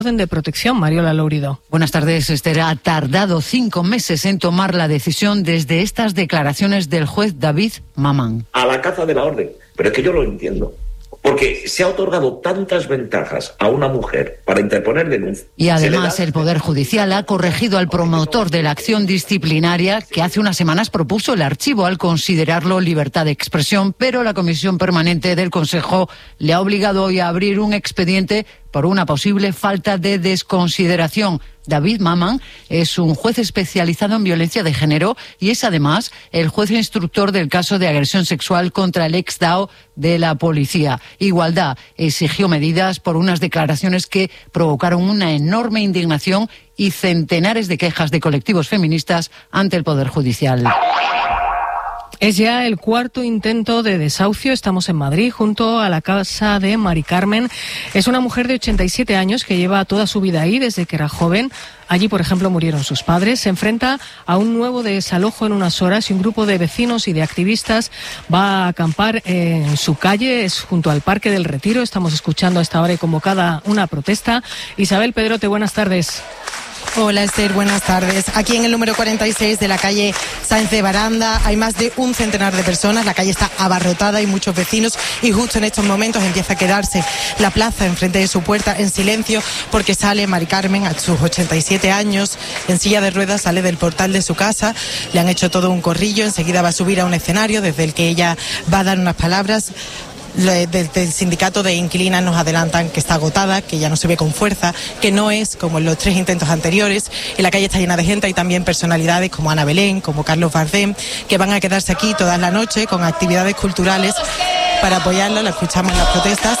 orden de protección. Mariola Lourido. Buenas tardes, Esther. Ha tardado 5 meses en tomar la decisión desde estas declaraciones del juez David Mamán. A la caza de la orden. Pero es que yo lo entiendo. Porque se ha otorgado tantas ventajas a una mujer para interponer denuncia. Y además el Poder Judicial ha corregido al promotor de la acción disciplinaria que hace unas semanas propuso el archivo al considerarlo libertad de expresión, pero la Comisión Permanente del Consejo le ha obligado hoy a abrir un expediente por una posible falta de desconsideración. David Mamán es un juez especializado en violencia de género y es además el juez instructor del caso de agresión sexual contra el ex-DAO de la policía. Igualdad exigió medidas por unas declaraciones que provocaron una enorme indignación y centenares de quejas de colectivos feministas ante el Poder Judicial. Es ya el cuarto intento de desahucio. Estamos en Madrid, junto a la casa de Mari Carmen. Es una mujer de 87 años que lleva toda su vida ahí desde que era joven. Allí, por ejemplo, murieron sus padres. Se enfrenta a un nuevo desalojo en unas horas y un grupo de vecinos y de activistas va a acampar en su calle. Es junto al Parque del Retiro. Estamos escuchando a esta hora y convocada una protesta. Isabel Pedrote, buenas tardes. Hola Esther, buenas tardes. Aquí en el número 46 de la calle Sáenz de Baranda hay más de un centenar de personas. La calle está abarrotada, hay muchos vecinos y justo en estos momentos empieza a quedarse la plaza enfrente de su puerta en silencio porque sale Mari Carmen a sus 87 años en silla de ruedas, sale del portal de su casa. Le han hecho todo un corrillo, enseguida va a subir a un escenario desde el que ella va a dar unas palabras. Desde el sindicato de inquilinas nos adelantan que está agotada, que ya no se ve con fuerza, que no es como en los 3 intentos anteriores. En la calle está llena de gente, hay también personalidades como Ana Belén, como Carlos Bardem, que van a quedarse aquí toda la noche con actividades culturales para apoyarla. La escuchamos en las protestas,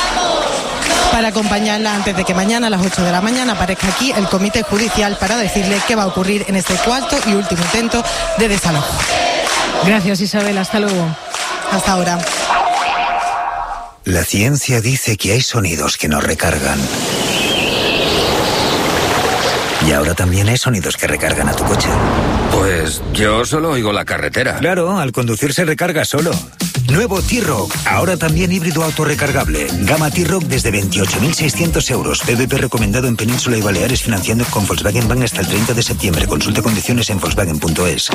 para acompañarla antes de que mañana a las 8 de la mañana aparezca aquí el comité judicial para decirle qué va a ocurrir en este cuarto y último intento de desalojo. Gracias, Isabel, hasta luego. Hasta ahora. La ciencia dice que hay sonidos que nos recargan. Y ahora también hay sonidos que recargan a tu coche. Pues yo solo oigo la carretera. Claro, al conducir se recarga solo. Nuevo T-Roc, ahora también híbrido autorrecargable. Gama T-Roc desde 28.600 euros. PVP recomendado en Península y Baleares, financiando con Volkswagen Bank hasta el 30 de septiembre. Consulte condiciones en Volkswagen.es.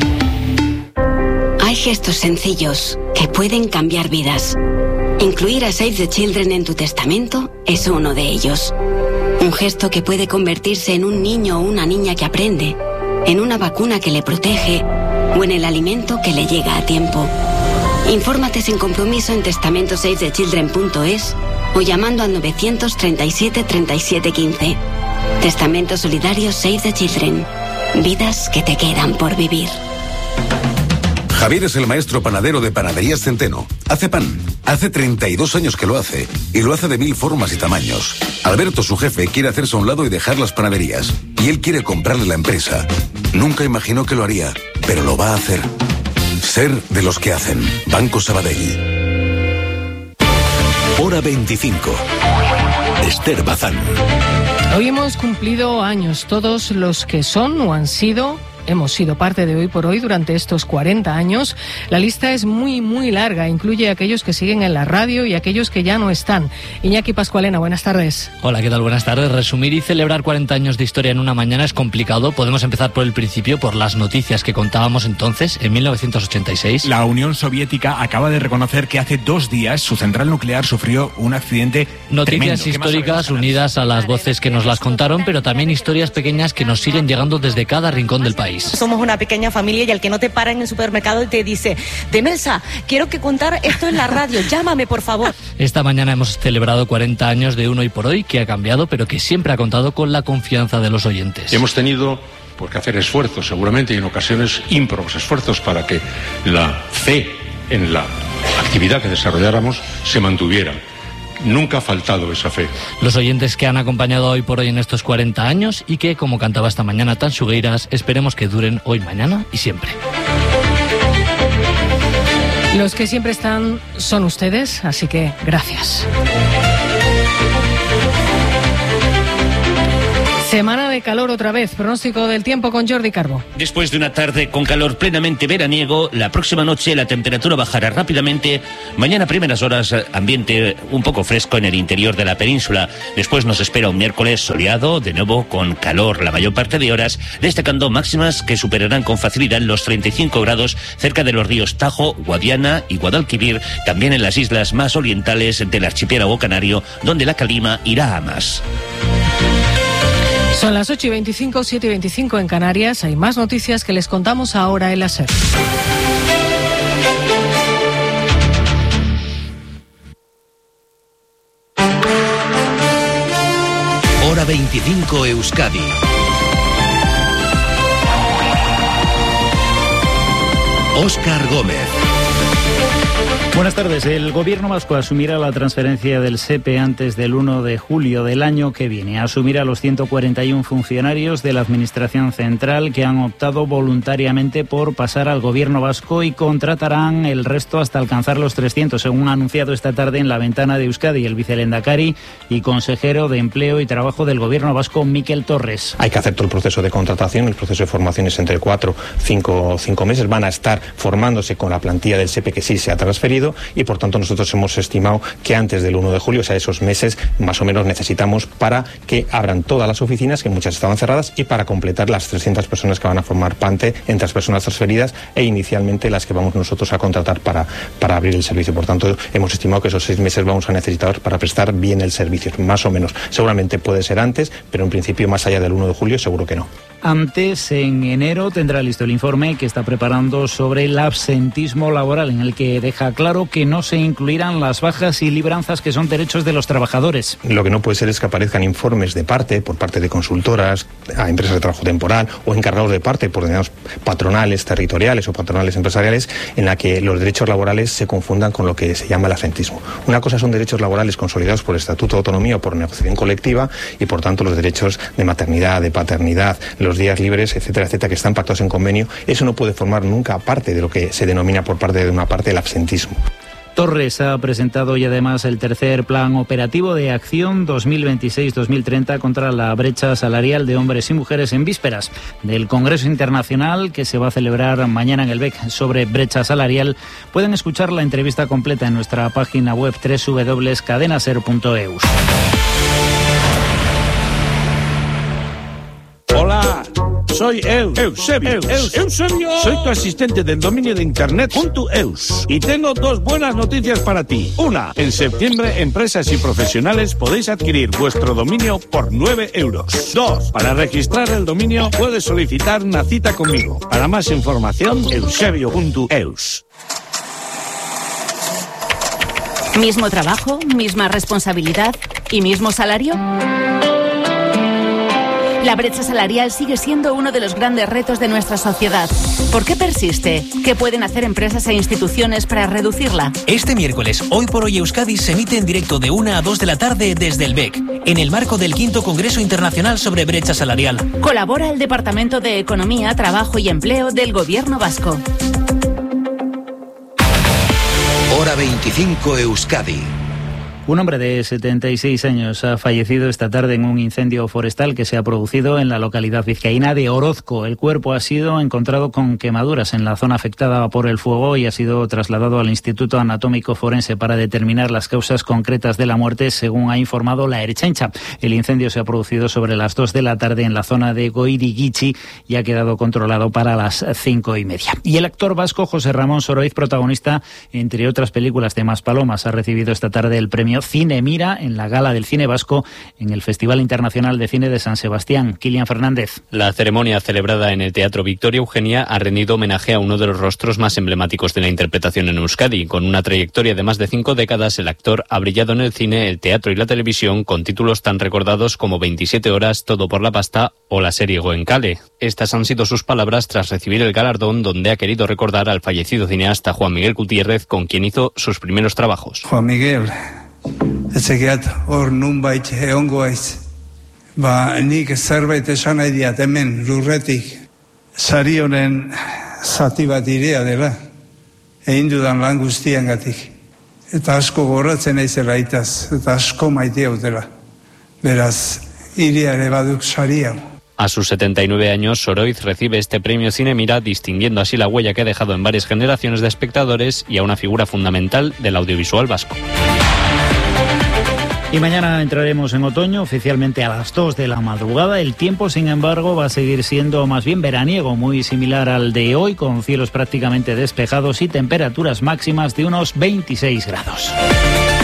Hay gestos sencillos que pueden cambiar vidas. Incluir a Save the Children en tu testamento es uno de ellos. Un gesto que puede convertirse en un niño o una niña que aprende, en una vacuna que le protege o en el alimento que le llega a tiempo. Infórmate sin compromiso en testamentosavethechildren.es o llamando al 937 37 15. Testamento solidario Save the Children. Vidas que te quedan por vivir. Javier es el maestro panadero de Panaderías Centeno. Hace pan. Hace 32 años que lo hace. Y lo hace de 1000 formas y tamaños. Alberto, su jefe, quiere hacerse a un lado y dejar las panaderías. Y él quiere comprarle la empresa. Nunca imaginó que lo haría, pero lo va a hacer. Ser de los que hacen. Banco Sabadell. Hora 25. Esther Bazán. Hoy hemos cumplido años, todos los que son o han sido. Hemos sido parte de Hoy por Hoy durante estos 40 años. La lista es muy, muy larga. Incluye a aquellos que siguen en la radio y a aquellos que ya no están. Iñaki Pascualena, buenas tardes. Hola, ¿qué tal? Buenas tardes. Resumir y celebrar 40 años de historia en una mañana es complicado. Podemos empezar por el principio, por las noticias que contábamos entonces, en 1986. La Unión Soviética acaba de reconocer que hace 2 días su central nuclear sufrió un accidente Noticias tremendo. históricas unidas a las voces que nos las contaron, pero también historias pequeñas que nos siguen llegando desde cada rincón del país. Somos una pequeña familia y el que no te para en el supermercado y te dice: Demelsa, quiero que contar esto en la radio, llámame por favor. Esta mañana hemos celebrado 40 años de Un Hoy por Hoy que ha cambiado, pero que siempre ha contado con la confianza de los oyentes. Hemos tenido que hacer esfuerzos, seguramente, y en ocasiones ímprobos esfuerzos para que la fe en la actividad que desarrolláramos se mantuviera. Nunca ha faltado esa fe. Los oyentes que han acompañado Hoy por Hoy en estos 40 años y que, como cantaba esta mañana Tan Sugueiras, esperemos que duren hoy, mañana y siempre. Los que siempre están son ustedes, así que gracias. Semana de calor otra vez. Pronóstico del tiempo con Jordi Carbo. Después de una tarde con calor plenamente veraniego, la próxima noche la temperatura bajará rápidamente. Mañana primeras horas ambiente un poco fresco en el interior de la península. Después nos espera un miércoles soleado, de nuevo con calor la mayor parte de horas, destacando máximas que superarán con facilidad los 35 grados cerca de los ríos Tajo, Guadiana y Guadalquivir, también en las islas más orientales del archipiélago canario, donde la calima irá a más. Son las 8:25, 7:25 en Canarias. Hay más noticias que les contamos ahora en la SER. Hora 25 Euskadi. Óscar Gómez. Buenas tardes. El Gobierno vasco asumirá la transferencia del SEPE antes del 1 de julio del año que viene. Asumirá a los 141 funcionarios de la Administración Central que han optado voluntariamente por pasar al Gobierno vasco y contratarán el resto hasta alcanzar los 300, según ha anunciado esta tarde en la ventana de Euskadi el vicelehendakari y consejero de Empleo y Trabajo del Gobierno vasco, Miquel Torres. Hay que hacer todo el proceso de contratación. El proceso de formación es entre 5 meses. Van a estar formándose con la plantilla del SEPE que sí se ha transferido. Y por tanto nosotros hemos estimado que antes del 1 de julio, o sea, esos meses más o menos necesitamos para que abran todas las oficinas, que muchas estaban cerradas, y para completar las 300 personas que van a formar parte entre las personas transferidas e inicialmente las que vamos nosotros a contratar para abrir el servicio. Por tanto, hemos estimado que esos 6 meses vamos a necesitar para prestar bien el servicio, más o menos. Seguramente puede ser antes, pero en principio más allá del 1 de julio seguro que no. Antes, en enero, tendrá listo el informe que está preparando sobre el absentismo laboral, en el que deja claro que no se incluirán las bajas y libranzas que son derechos de los trabajadores. Lo que no puede ser es que aparezcan informes por parte de consultoras, a empresas de trabajo temporal o encargados de parte por determinados patronales territoriales o patronales empresariales, en la que los derechos laborales se confundan con lo que se llama el absentismo. Una cosa son derechos laborales consolidados por Estatuto de Autonomía o por negociación colectiva y, por tanto, los derechos de maternidad, de paternidad, los días libres, etcétera, etcétera, que están pactados en convenio. Eso no puede formar nunca parte de lo que se denomina por parte de una parte el absentismo. Torres ha presentado hoy además el tercer plan operativo de acción 2026-2030 contra la brecha salarial de hombres y mujeres en vísperas del Congreso Internacional que se va a celebrar mañana en el BEC sobre brecha salarial. Pueden escuchar la entrevista completa en nuestra página web www.cadenaser.eus. Hola, soy Eusebio. Soy tu asistente del dominio de internet .eus y tengo 2 buenas noticias para ti. Una, en septiembre empresas y profesionales podéis adquirir vuestro dominio por 9 euros. 2, para registrar el dominio puedes solicitar una cita conmigo. Para más información, eusebio.eus. ¿Mismo trabajo, misma responsabilidad y mismo salario? La brecha salarial sigue siendo uno de los grandes retos de nuestra sociedad. ¿Por qué persiste? ¿Qué pueden hacer empresas e instituciones para reducirla? Este miércoles, Hoy por Hoy Euskadi se emite en directo de 1 a 2 de la tarde desde el BEC, en el marco del 5º Congreso Internacional sobre Brecha Salarial. Colabora el Departamento de Economía, Trabajo y Empleo del Gobierno vasco. Hora 25 Euskadi. Un hombre de 76 años ha fallecido esta tarde en un incendio forestal que se ha producido en la localidad vizcaína de Orozco. El cuerpo ha sido encontrado con quemaduras en la zona afectada por el fuego y ha sido trasladado al Instituto Anatómico Forense para determinar las causas concretas de la muerte, según ha informado la Ertzaintza. El incendio se ha producido sobre las 2 de la tarde en la zona de Goirigichi y ha quedado controlado para las 5:30. Y el actor vasco José Ramón Soroiz, protagonista entre otras películas de Maspalomas, ha recibido esta tarde el premio Cine Mira en la Gala del Cine Vasco en el Festival Internacional de Cine de San Sebastián. Kilian Fernández. La ceremonia celebrada en el Teatro Victoria Eugenia ha rendido homenaje a uno de los rostros más emblemáticos de la interpretación en Euskadi. Con una trayectoria de más de 5 décadas, el actor ha brillado en el cine, el teatro y la televisión con títulos tan recordados como 27 horas, Todo por la pasta o la serie Goenkale. Estas han sido sus palabras tras recibir el galardón, donde ha querido recordar al fallecido cineasta Juan Miguel Gutiérrez, con quien hizo sus primeros trabajos. Juan Miguel, etxekiat hor nunbait egongo aiz. Nik zerbait esan nahi diat hemen lurretik. Sari honen zati bat irea dela. Egin dudan lan guztiengatik. Eta asko goratzen naizela itaz, eta asko maite dela. Beraz, iria ere baduk saria. A sus 79 años, Soroiz recibe este premio Cinemira, distinguiendo así la huella que ha dejado en varias generaciones de espectadores y a una figura fundamental del audiovisual vasco. Y mañana entraremos en otoño, oficialmente a las 2 de la madrugada. El tiempo, sin embargo, va a seguir siendo más bien veraniego, muy similar al de hoy, con cielos prácticamente despejados y temperaturas máximas de unos 26 grados.